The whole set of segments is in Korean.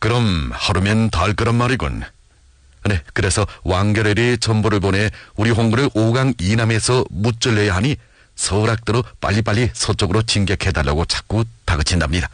그럼 하루면 닿을 거란 말이군. 네, 그래서 왕결혈이 전보를 보내 우리 홍구를 5강 이남에서 무찔러야 하니 서울학도로 빨리빨리 서쪽으로 진격해달라고 자꾸 다그친답니다.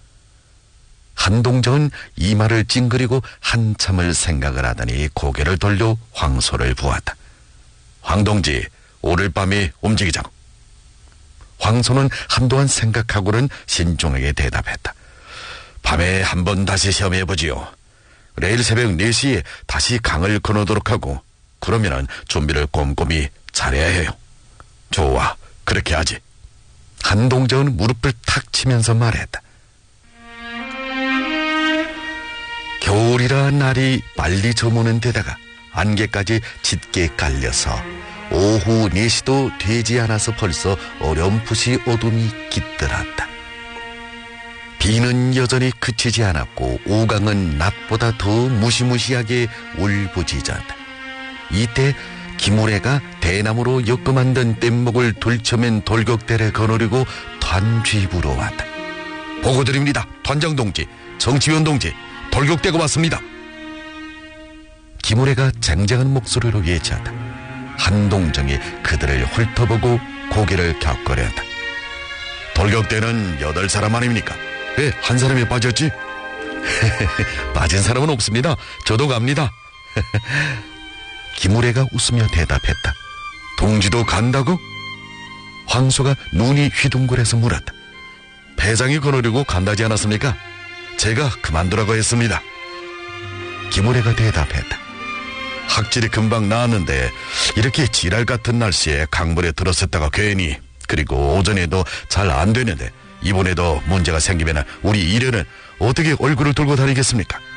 한동정은 이 말을 찡그리고 한참을 생각을 하더니 고개를 돌려 황소를 보았다. 황동지, 오늘 밤에 움직이자고. 황소는 한동안 생각하고는 신중하게 대답했다. 밤에 한번 다시 시험해보지요. 내일 새벽 4시에 다시 강을 건너도록 하고 그러면은 준비를 꼼꼼히 잘해야 해요. 좋아, 그렇게 하지. 한동정은 무릎을 탁 치면서 말했다. 겨울이라 날이 빨리 저무는 데다가 안개까지 짙게 깔려서 오후 4시도 되지 않아서 벌써 어렴풋이 어둠이 깃들었다. 비는 여전히 그치지 않았고 오강은 낮보다 더 무시무시하게 울부짖었다. 이때 김우래가 대나무로 엮어 만든 뗏목을 둘쳐맨 돌격대를 거느리고 단쥐부로 왔다. 보고드립니다.团장동지, 정치위원 동지, 돌격대가 왔습니다. 김우래가 쟁쟁한 목소리로 외쳤다. 한동정이 그들을 훑어보고 고개를 격거렸다. 돌격대는 8사람 아닙니까? 왜 한 사람이 빠졌지? 빠진 사람은 없습니다. 저도 갑니다. 김우래가 웃으며 대답했다. 동지도 간다고? 황소가 눈이 휘둥그레서 물었다. 배장이 거느리고 간다지 않았습니까? 제가 그만두라고 했습니다. 김우래가 대답했다. 학질이 금방 나았는데 이렇게 지랄 같은 날씨에 강물에 들었었다가 괜히, 그리고 오전에도 잘 안 되는데 이번에도 문제가 생기면 우리 일행은 어떻게 얼굴을 들고 다니겠습니까?